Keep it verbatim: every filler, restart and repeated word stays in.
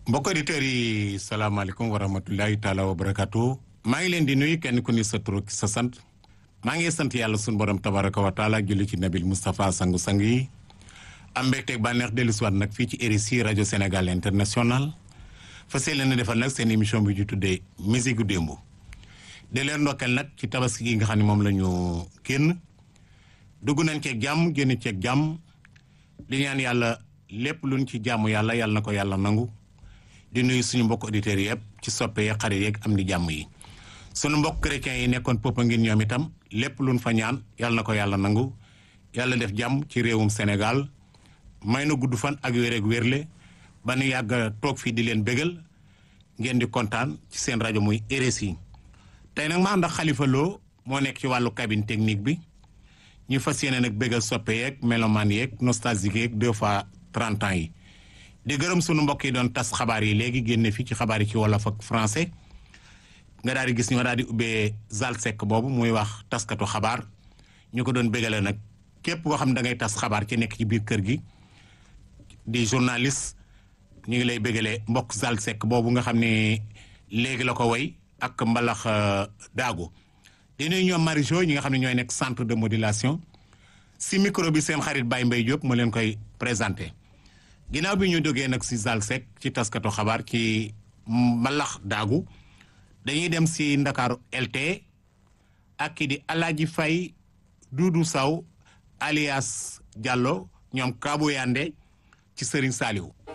mbokk auditeurs yi salaamaaleykum wa rahmatulahi taala wa barakatu maa ngi leen di nuyu kenn ku ni sa tur ak sa sant maa ngi sant yàlla sunu borom tabaraka wa taala julli ci nabil Moustapha sangu sang yi am mbégteeg bànneex dellu si waat nag fii ci R S I rajo Sénégal international fas yéene na defal nag seen émission bi di tuddee musique gu démb di leen ndokkeel nag ci tabaski gi nga xam ne moom la ñu génn dugg nañ ceeg jàmm génn ceeg jàmm di ñaan yàlla lépp luñ ci jàmm yàlla yàlla na ko yàlla nangu di nuyu suñu mbokk auditeurs yëpp ci soppe yeeg xarit yeeg am di jàmm yi suñu mbokk chrétiens yi nekkoon Popenguine ñoom itam lépp luñ fa ñaan yàlla na ko yàlla nangu yàlla def jàmm ci réewum Sénégal may na gudd fan ak wér ak wérle ba nu yàgg toog fii di leen bégal ngeen di kontaan ci seen rajo muy R S I tey nag ma ànd ak Khalifa Lo moo nekk ci wàllu cabine technique bi ñu fas yéene nag bégal soppe yeeg mélomane yeeg nostalgique yeeg deux fois trente ans yi di gërëm sunu mbokk yi doon tas xabaar yi léegi génne fii ci xabaar yi ci wolof ak français nga daal di gis ñu daal di ubbee Zal Seck boobu muy wax taskatu xabaar ñu ko doon bégale nag képp koo xam da ngay tas xabaar ci nekk ci biir kër gi di journaliste ñu ngi lay bégalee mbokk Zal Seck boobu nga xam ne léegi la ko way ak mbalax daagu di nuyu ñoom Marijo ñi nga xam ne ñooy nekk centre de modulation si micro bi seen xarit Baye Mbaye Diop moo leen koy présenté ginnaaw bi ñu jógee nag si Zal Seck ci taskatu xabaar ci mbalax daagu dañuy dem si Ndakaaru L T ak ki di Alaaji Fay Duudu Saw alias Diallo ñoom Kaabu Yande ci Serigne Saliou